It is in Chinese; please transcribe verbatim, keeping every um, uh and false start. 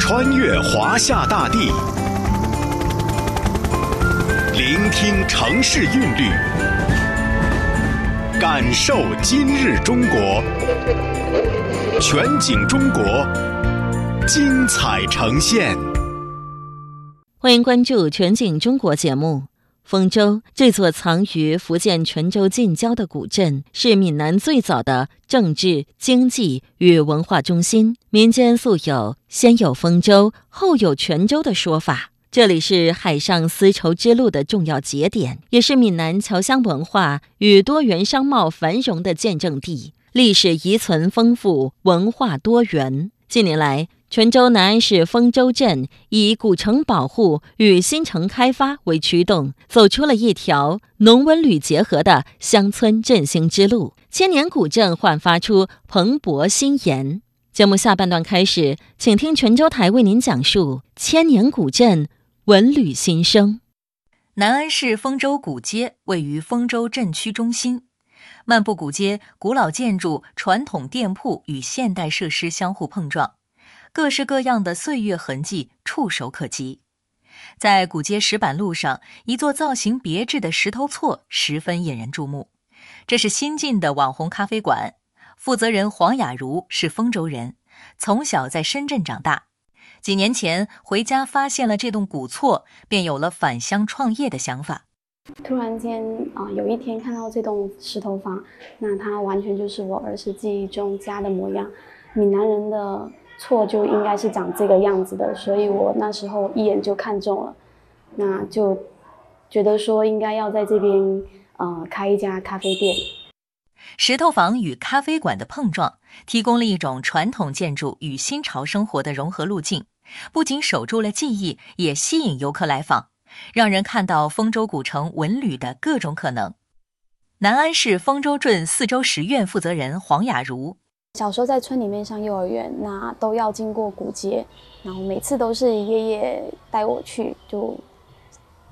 穿越华夏大地，聆听城市韵律，感受今日中国。全景中国，精彩呈现。 欢迎关注全景中国节目。丰州这座藏于福建泉州近郊的古镇，是闽南最早的政治、经济与文化中心。民间素有先有丰州，后有泉州的说法。这里是海上丝绸之路的重要节点，也是闽南侨乡文化与多元商贸繁荣的见证地，历史遗存丰富，文化多元。近年来，泉州南安市丰州镇以古城保护与新城开发为驱动，走出了一条农文旅结合的乡村振兴之路。千年古镇焕发出蓬勃新颜。节目下半段开始，请听泉州台为您讲述千年古镇文旅新生。 南安市丰州古街位于丰州镇区中心，漫步古街，古老建筑、传统店铺与现代设施相互碰撞，各式各样的岁月痕迹触手可及。在古街石板路上，一座造型别致的石头厝十分引人注目。这是新进的网红咖啡馆，负责人黄雅茹是丰州人，从小在深圳长大。几年前回家发现了这栋古厝，便有了返乡创业的想法。 突然间啊、呃，有一天看到这栋石头房，那它完全就是我儿时记忆中家的模样。闽南人的厝就应该是长这个样子的，所以我那时候一眼就看中了，那就觉得说应该要在这边呃开一家咖啡店。 石头房与咖啡馆的碰撞，提供了一种传统建筑与新潮生活的融合路径，不仅守住了记忆，也吸引游客来访，让人看到丰州古城文旅的各种可能。南安市丰州镇四周十院负责人黄雅茹， 小时候在村里面上幼儿园，那都要经过古街，然后每次都是爷爷带我去，就